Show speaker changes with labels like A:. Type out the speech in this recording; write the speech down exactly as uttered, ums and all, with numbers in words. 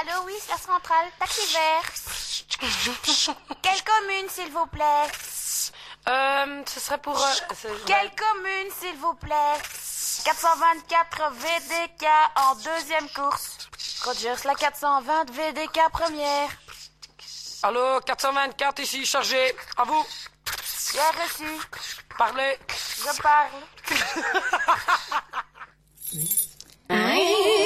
A: Allô, oui, c'est la centrale. Taxi vert. Quelle commune, s'il vous plaît?
B: Euh, ce serait pour... Euh, c'est-
A: Quelle commune, s'il vous plaît? quatre cent vingt-quatre V D K en deuxième course. Rogers, la quatre cent vingt V D K première.
B: Allô, quatre cent vingt-quatre ici, chargé. À vous.
A: Bien reçu.
B: Parlez.
A: Je parle.